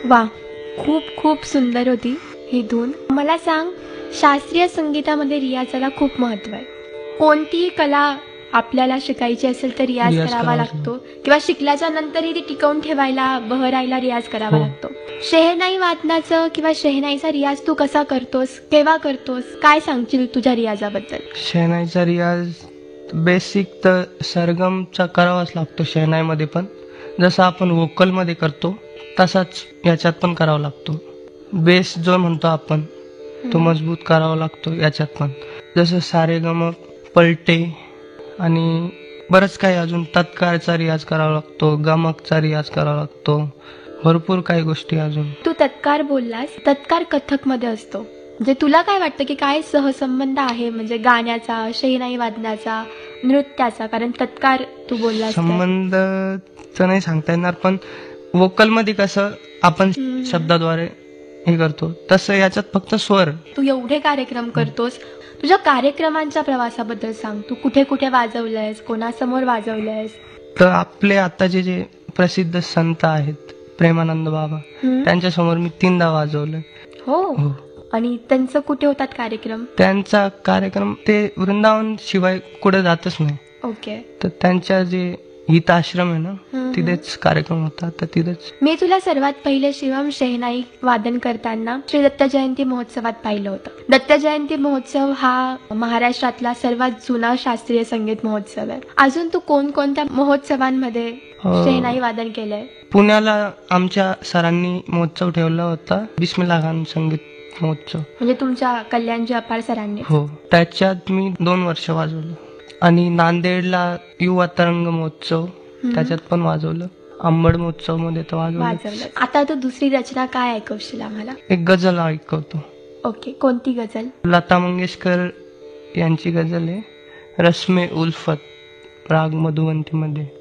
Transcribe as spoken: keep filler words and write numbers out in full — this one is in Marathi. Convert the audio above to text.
वा, खूप खूप सुंदर होती ही धून. मला सांग, शास्त्रीय संगीतामध्ये रियाजाला खूप महत्व आहे. कोणतीही कला आपल्याला शिकायची असेल तर रियाज रियाज करावा करावाच लागतो किंवा शिकल्याच्या नंतरही ती टिकवून ठेवायला, बहरायला रियाज करावा हो. लागतो. शेहनाई वादनाचं किंवा शेहनाईचा रियाज तू कसा करतोस, केव्हा करतोस, काय सांगशील तुझ्या रियाजाबद्दल? शहनाईचा रियाज बेसिक तर सरगमचा करावाच लागतो शहनाईमध्ये पण. जसं आपण वोकलमध्ये करतो तसाच याच्यात पण करावा लागतो. बेस जो म्हणतो आपण तो मजबूत करावा लागतो याच्यात पण. जसं सारेगम, पलटे आणि बरंच काही अजून तत्कारचा रियाज करावा लागतो, गमकचा रियाज करावा लागतो, भरपूर काही गोष्टी अजून. तू तत्कार बोललास, तत्कार कथक मध्ये असतो. म्हणजे तुला काय वाटतं की काय सहसंबंध आहे म्हणजे गाण्याचा, शेहनाई वादनाचा, नृत्याचा? कारण तत्कार तू बोललास तर. संबंध तर नाही सांगता येणार, पण वोकल मध्ये कसं आपण हम्म. शब्दाद्वारे हे करतो तसं याच्यात फक्त स्वर. तू एवढे कार्यक्रम करतोस, तुझ्या कार्यक्रमांच्या प्रवासाबद्दल सांग. तू कुठे कुठे वाजवलंयस, कोणासमोर वाजवलंयस? तर आपले आताचे जे प्रसिद्ध संत आहेत प्रेमानंद बाबा, हम्म. त्यांच्यासमोर मी तीनदा वाजवलं. हो. हो. आणि त्यांचं कुठे होतात कार्यक्रम? त्यांचा कार्यक्रम ते वृंदावन शिवाय कुठे जातच नाही. ओके. तर त्यांच्या जे गीत आश्रम आहे ना हम्म. तिथेच कार्यक्रम होता. तर तिथेच मी तुला सर्वात पहिले शिवम शेहनाई वादन करताना श्री दत्त जयंती महोत्सवात पाहिलं होतं. दत्त जयंती महोत्सव हा महाराष्ट्रातला सर्वात जुना शास्त्रीय संगीत महोत्सव आहे. अजून तू कोणकोणत्या महोत्सवांमध्ये अं, शेहनाई वादन केलंय? पुण्याला आमच्या सरांनी महोत्सव ठेवला होता, बिस्मिल्ला खान संगीत महोत्सव. म्हणजे तुमच्या कल्याणजी अपार सरांनी? हो, त्याच्यात मी दोन वर्ष वाजवलं. आणि नांदेडला युवा तरंग महोत्सव, त्याच्यात पण वाजवलं. अंबड महोत्सव मध्ये तर वाजवलं. वाजवलं. आता तू दुसरी रचना काय ऐकवशील आम्हाला? एक गझल ऐकवतो. ओके, कोणती गझल? लता मंगेशकर यांची गझल आहे, रस्मे उल्फत, राग मधुवंती मध्ये.